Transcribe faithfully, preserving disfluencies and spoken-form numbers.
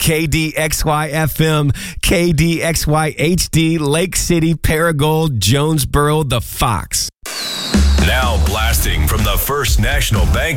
K D X Y F M, K D X Y H D, Lake City, Paragould, Jonesboro, The Fox. Now blasting from the First National Bank